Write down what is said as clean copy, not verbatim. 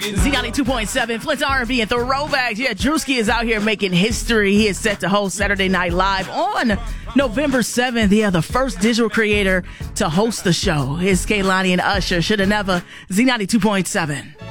Z92.7, Flint's R&B and Throwbacks. Yeah, Drewski is out here making history. He is set to host Saturday Night Live on November 7th. Yeah, the first digital creator to host the show is Kehlani and Usher. Shoulda never. Z92.7.